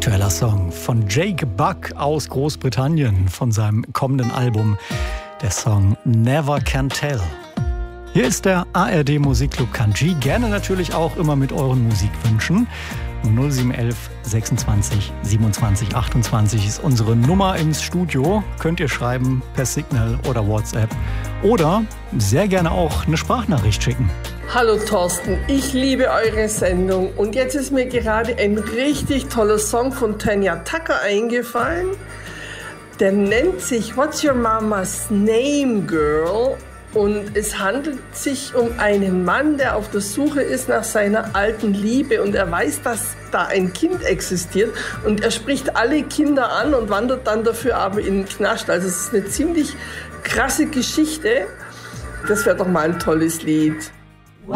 aktueller Song von Jake Buck aus Großbritannien von seinem kommenden Album. Der Song Never Can Tell. Hier ist der ARD Musikclub Country. Gerne natürlich auch immer mit euren Musikwünschen. 0711 26 27 28 ist unsere Nummer ins Studio. Könnt ihr schreiben per Signal oder WhatsApp. Oder sehr gerne auch eine Sprachnachricht schicken. Hallo Thorsten, ich liebe eure Sendung und jetzt ist mir gerade ein richtig toller Song von Tanya Tucker eingefallen. Der nennt sich What's Your Mama's Name, Girl? Und es handelt sich um einen Mann, der auf der Suche ist nach seiner alten Liebe und er weiß, dass da ein Kind existiert und er spricht alle Kinder an und wandert dann dafür aber in den Knast. Also es ist eine ziemlich krasse Geschichte. Das wäre doch mal ein tolles Lied.